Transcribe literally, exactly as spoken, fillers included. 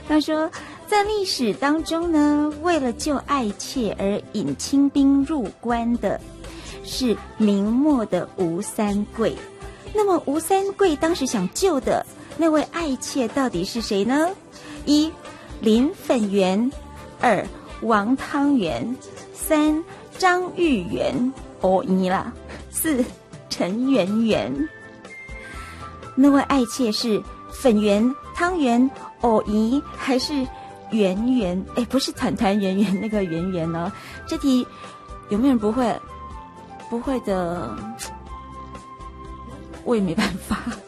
他说，在历史当中呢，为了救爱妾而引清兵入关的是明末的吴三桂。那么吴三桂当时想救的那位爱妾到底是谁呢？一林粉元，二王汤元，三张玉元，哦一啦，四陈圆圆。那位爱妾是粉圆、汤圆、藕姨还是圆圆？哎，不是团团圆圆那个圆圆哦。这题有没有人不会？不会的，我也没办法。